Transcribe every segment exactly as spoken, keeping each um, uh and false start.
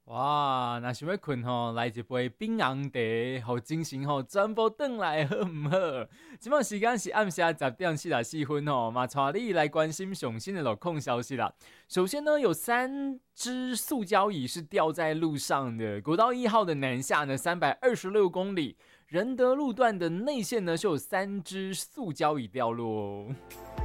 哇，那想要困吼，来一杯冰红茶，互精神吼全部转来好唔好？即摆时间是暗时十点四十四分吼，嘛带你来关心上新的路况消息啦。首先呢，有三只塑胶椅是掉在路上的，国道一号的南下呢，三百二十六公里，仁德路段的内线呢，是有三只塑胶椅掉落哦。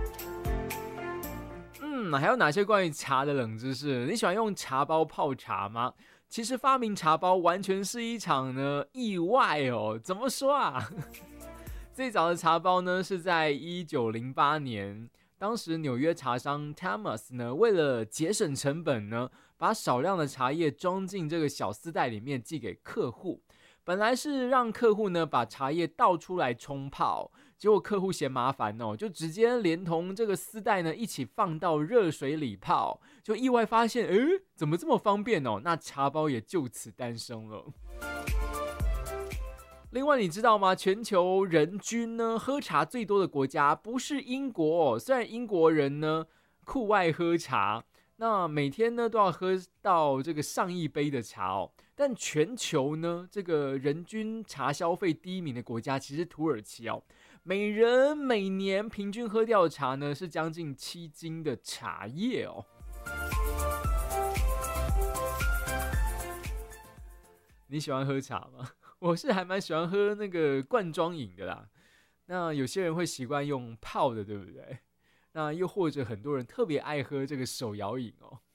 嗯，还有哪些关于茶的冷知识？你喜欢用茶包泡茶吗？其实发明茶包完全是一场呢意外哦。怎么说啊？最早的茶包呢是在一九零八年，当时纽约茶商 Thomas 呢为了节省成本呢，把少量的茶叶装进这个小丝带里面寄给客户。本来是让客户呢把茶叶倒出来冲泡，结果客户嫌麻烦哦，就直接连同这个丝带呢一起放到热水里泡，就意外发现，诶，怎么这么方便哦？那茶包也就此诞生了。另外，你知道吗？全球人均呢喝茶最多的国家不是英国哦，虽然英国人呢酷爱喝茶。那每天呢都要喝到这个上亿杯的茶哦，但全球呢这个人均茶消费第一名的国家其实土耳其哦，每人每年平均喝掉的茶呢是将近七斤的茶叶哦。你喜欢喝茶吗？我是还蛮喜欢喝那个罐装饮的啦。那有些人会习惯用泡的，对不对？那又或者很多人特别爱喝这个手摇饮哦。